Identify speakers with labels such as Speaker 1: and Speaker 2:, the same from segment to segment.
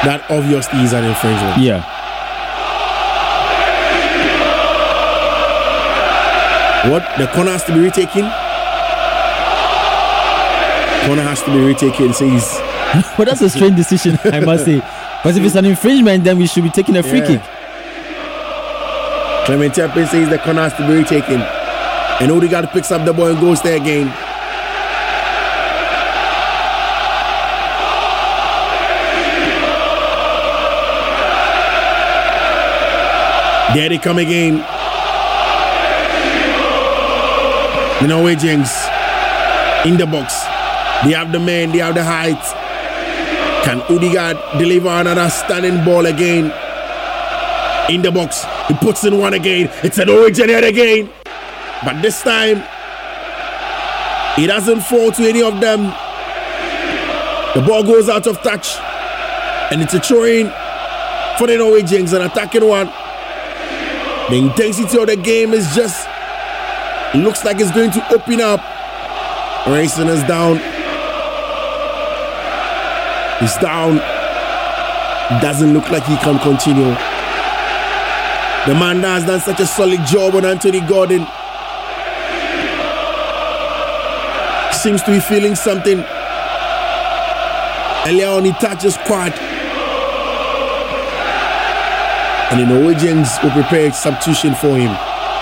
Speaker 1: that obviously is an infringement.
Speaker 2: Yeah.
Speaker 1: What? The corner has to be retaken? Corner has to be retaken, says.
Speaker 2: But that's a strange decision, I must say. Because if it's an infringement, then we should be taking a free kick.
Speaker 1: Clement Turpin says the corner has to be retaken. And Odegaard picks up the ball and goes there again. There they come again. The Norwegians in the box. They have the men, they have the height. Can Odegaard deliver another stunning ball again? In the box. He puts in one again. It's an Norwegian head again. But this time, it doesn't fall to any of them. The ball goes out of touch. And it's a throw-in for the Norwegians, an attacking one. The intensity of the game is just, it looks like it's going to open up. Racing is down. He's down. Doesn't look like he can continue. The man that has done such a solid job on Anthony Gordon seems to be feeling something. Earlier on, he touched his quad. And the Norwegians will prepare substitution for him.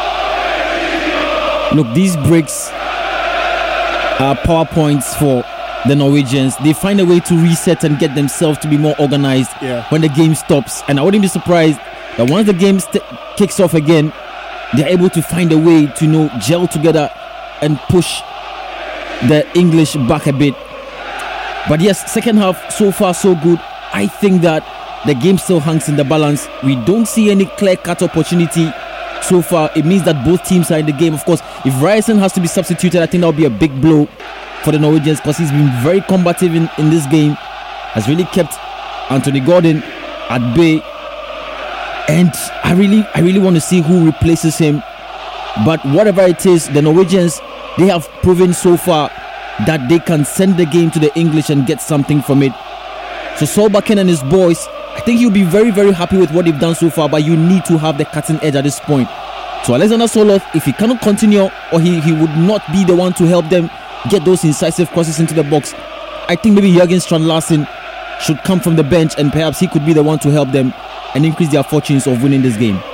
Speaker 2: Look, these breaks are power points for the Norwegians. They find a way to reset and get themselves to be more organized when the game stops. And I wouldn't be surprised that once the game kicks off again, they're able to find a way to gel together and push the English back a bit. But yes, second half so far so good. I think that the game still hangs in the balance. We don't see any clear-cut opportunity so far. It means that both teams are in the game. Of course, if Ryerson has to be substituted, I think that will be a big blow for the Norwegians, because he's been very combative in this game, has really kept Anthony Gordon at bay. And I really want to see who replaces him. But whatever it is, the Norwegians, they have proven so far that they can send the game to the English and get something from it. So Solbakken and his boys, I think he'll be very, very happy with what they've done so far, but you need to have the cutting edge at this point. So Alexander Soloth, if he cannot continue, or he would not be the one to help them get those incisive crosses into the box, I think maybe Jørgen Strand Larsen should come from the bench, and perhaps he could be the one to help them and increase their fortunes of winning this game.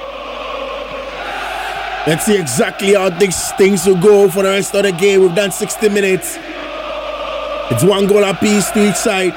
Speaker 1: Let's see exactly how things will go for the rest of the game. We've done 60 minutes. It's one goal apiece to each side.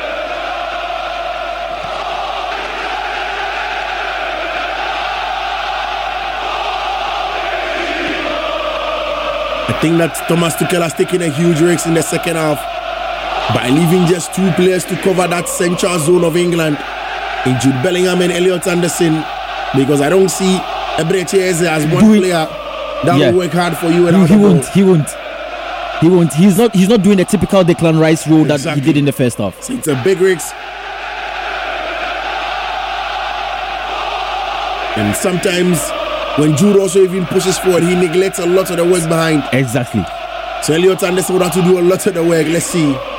Speaker 1: I think that Thomas Tuchel has taken a huge risk in the second half by leaving just two players to cover that central zone of England, in Jude Bellingham and Elliot Anderson, because I don't see Eberechi Eze as one player that will work hard for you.
Speaker 2: He won't. He's not doing the typical Declan Rice role that he did in the first half.
Speaker 1: So it's a big risk. And sometimes when Jude also even pushes forward, he neglects a lot of the work behind.
Speaker 2: Exactly.
Speaker 1: So Elliot Anderson would have to do a lot of the work. Let's see.